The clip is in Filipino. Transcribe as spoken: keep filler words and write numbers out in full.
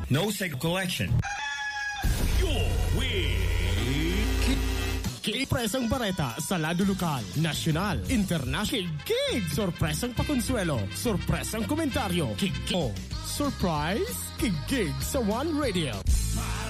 No Seg Collection. You're with Presang Bareta sa Lado Lokal, Nasyonal, International. Kig! Sorpresang pakonsuelo. Sorpresang komentaryo. Kig! Oh, surprise! Kig! Sa One Radio.